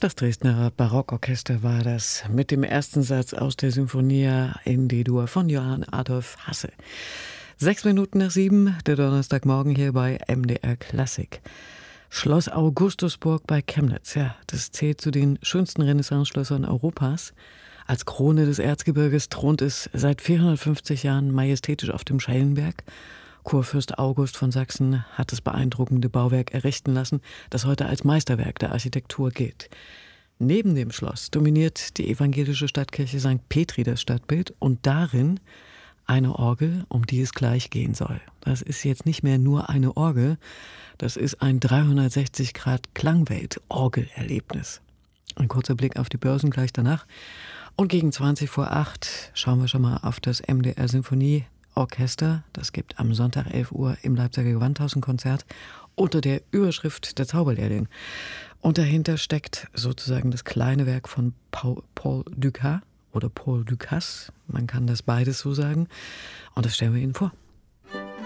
Das Dresdner Barockorchester war das mit dem ersten Satz aus der Symphonia in D-Dur von Johann Adolf Hasse. 6 Minuten nach 7, der Donnerstagmorgen hier bei MDR Klassik. Schloss Augustusburg bei Chemnitz, ja, das zählt zu den schönsten Renaissance-Schlössern Europas. Als Krone des Erzgebirges thront es seit 450 Jahren majestätisch auf dem Schellenberg. Kurfürst August von Sachsen hat das beeindruckende Bauwerk errichten lassen, das heute als Meisterwerk der Architektur gilt. Neben dem Schloss dominiert die evangelische Stadtkirche St. Petri das Stadtbild und darin eine Orgel, um die es gleich gehen soll. Das ist jetzt nicht mehr nur eine Orgel, das ist ein 360-Grad-Klangwelt-Orgelerlebnis. Ein kurzer Blick auf die Börsen gleich danach. Und gegen 20 vor 8 schauen wir schon mal auf das MDR Sinfonieorchester. Das gibt am Sonntag 11 Uhr im Leipziger Gewandhaus ein Konzert unter der Überschrift Der Zauberlehrling. Und dahinter steckt sozusagen das kleine Werk von Paul Dukas oder Paul Dukas. Man kann das beides so sagen. Und das stellen wir Ihnen vor.